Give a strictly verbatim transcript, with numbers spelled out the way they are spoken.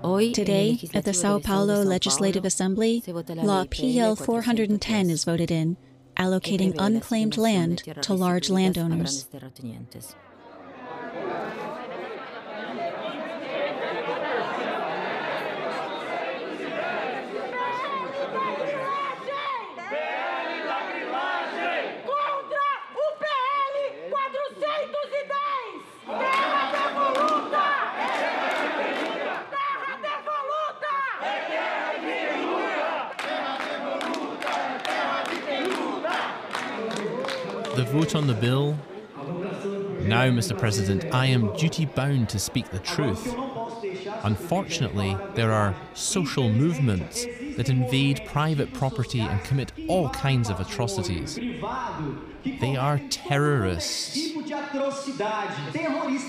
Today, at the Sao Paulo Legislative Assembly, Law P L four hundred ten is voted in, allocating unclaimed land to large landowners. The vote on the bill. Now, Mister President, I am duty-bound to speak the truth. Unfortunately, there are social movements that invade private property and commit all kinds of atrocities. They are terrorists.